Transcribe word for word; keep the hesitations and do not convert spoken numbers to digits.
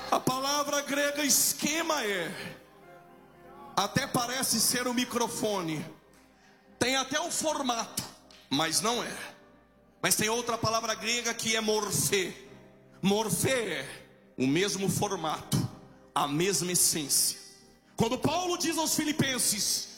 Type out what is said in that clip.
A palavra grega esquema é, até parece ser um microfone, tem até o formato, mas não é. Mas tem outra palavra grega que é morfê. Morfê é o mesmo formato, a mesma essência. Quando Paulo diz aos Filipenses: